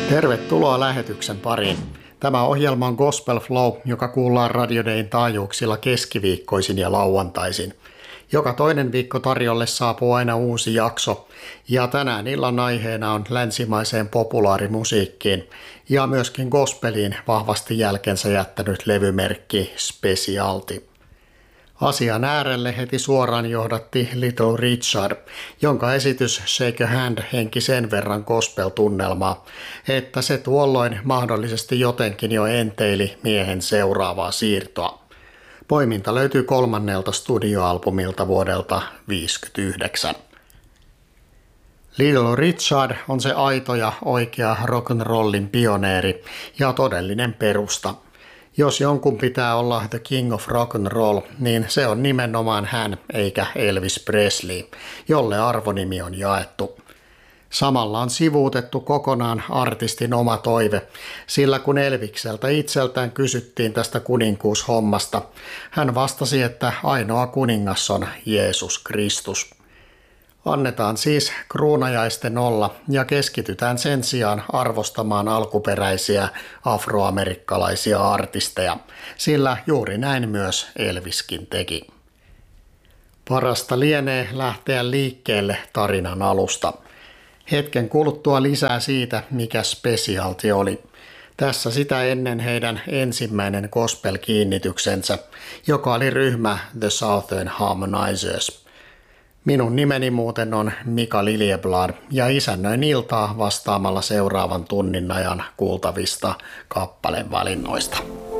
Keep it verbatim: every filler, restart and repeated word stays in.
Tervetuloa lähetyksen pariin. Tämä ohjelma on Gospel Flow, joka kuullaan Radio Dayn taajuuksilla keskiviikkoisin ja lauantaisin. Joka toinen viikko tarjolle saapuu aina uusi jakso, ja tänään illan aiheena on länsimaiseen populaarimusiikkiin ja myöskin gospeliin vahvasti jälkensä jättänyt levymerkki Specialty. Asian äärelle heti suoraan johdatti Little Richard, jonka esitys Shake a Hand henki sen verran gospel-tunnelmaa, että se tuolloin mahdollisesti jotenkin jo enteili miehen seuraavaa siirtoa. Poiminta löytyy kolmannelta studioalbumilta vuodelta tuhatyhdeksänsataaviisikymmentäyhdeksän. Little Richard on se aito ja oikea rock'n'rollin pioneeri ja todellinen perusta. Jos jonkun pitää olla the king of rock'n'roll, niin se on nimenomaan hän eikä Elvis Presley, jolle arvonimi on jaettu. Samalla on sivuutettu kokonaan artistin oma toive, sillä kun Elvikseltä itseltään kysyttiin tästä kuninkuushommasta, hän vastasi, että ainoa kuningas on Jeesus Kristus. Annetaan siis kruunajaisten olla ja keskitytään sen sijaan arvostamaan alkuperäisiä afroamerikkalaisia artisteja, sillä juuri näin myös Elviskin teki. Parasta lienee lähteä liikkeelle tarinan alusta. Hetken kuluttua lisää siitä, mikä Specialty oli. Tässä sitä ennen heidän ensimmäinen gospel-kiinnityksensä, joka oli ryhmä The Southern Harmonizers. Minun nimeni muuten on Mika Liljeblad ja isännöin iltaa vastaamalla seuraavan tunnin ajan kuultavista kappaleen valinnoista.